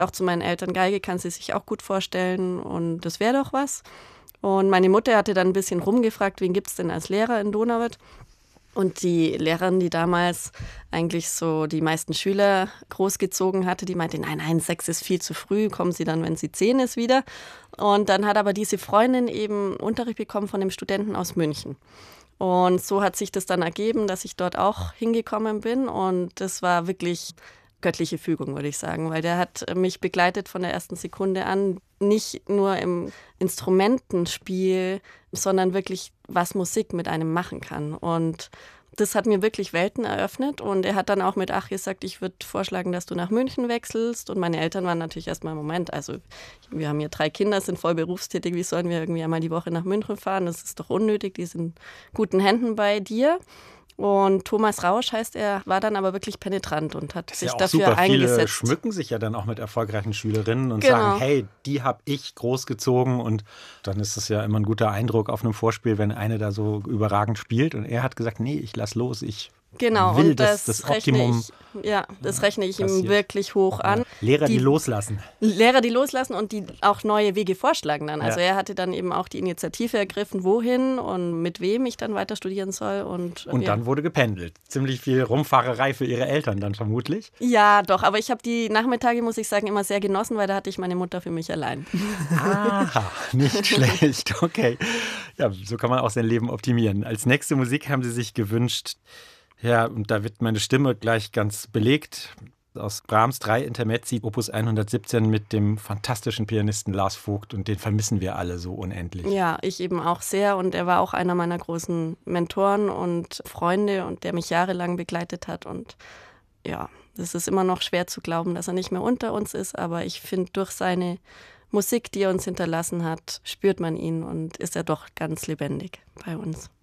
auch zu meinen Eltern, Geige kann sie sich auch gut vorstellen und das wäre doch was. Und meine Mutter hatte dann ein bisschen rumgefragt, wen gibt es denn als Lehrer in Donauwörth? Und die Lehrerin, die damals eigentlich so die meisten Schüler großgezogen hatte, die meinte, nein, 6 ist viel zu früh, kommen Sie dann, wenn sie 10 ist, wieder. Und dann hat aber diese Freundin eben Unterricht bekommen von einem Studenten aus München. Und so hat sich das dann ergeben, dass ich dort auch hingekommen bin. Und das war wirklich göttliche Fügung, würde ich sagen, weil der hat mich begleitet von der ersten Sekunde an, nicht nur im Instrumentenspiel, sondern wirklich, was Musik mit einem machen kann. Und das hat mir wirklich Welten eröffnet und er hat dann auch mit Ach gesagt, ich würde vorschlagen, dass du nach München wechselst. Und meine Eltern waren natürlich erstmal, Moment, also wir haben hier 3 Kinder, sind voll berufstätig, wie sollen wir irgendwie einmal die Woche nach München fahren? Das ist doch unnötig, die sind in guten Händen bei dir. Und Thomas Rausch heißt er, war dann aber wirklich penetrant und hat sich dafür super. eingesetzt. Viele schmücken sich ja dann auch mit erfolgreichen Schülerinnen und sagen, hey, die habe ich großgezogen. Und dann ist es ja immer ein guter Eindruck auf einem Vorspiel, wenn eine da so überragend spielt. Und er hat gesagt, nee, ich lass los, ich will, und dass das Optimum das rechne ich ihm passiert. Wirklich hoch an. Lehrer, die loslassen. Lehrer, die loslassen und die auch neue Wege vorschlagen dann. Also er hatte dann eben auch die Initiative ergriffen, wohin und mit wem ich dann weiter studieren soll. Und dann wurde gependelt. Ziemlich viel Rumfahrerei für ihre Eltern dann vermutlich. Ja, doch. Aber ich habe die Nachmittage, muss ich sagen, immer sehr genossen, weil da hatte ich meine Mutter für mich allein. Aha, nicht schlecht. Okay. Ja, so kann man auch sein Leben optimieren. Als nächste Musik haben Sie sich gewünscht, ja, und da wird meine Stimme gleich ganz belegt, aus Brahms 3 Intermezzi, Opus 117 mit dem fantastischen Pianisten Lars Vogt und den vermissen wir alle so unendlich. Ja, ich eben auch sehr und er war auch einer meiner großen Mentoren und Freunde und der mich jahrelang begleitet hat und ja, es ist immer noch schwer zu glauben, dass er nicht mehr unter uns ist, aber ich finde, durch seine Musik, die er uns hinterlassen hat, spürt man ihn und ist er doch ganz lebendig bei uns.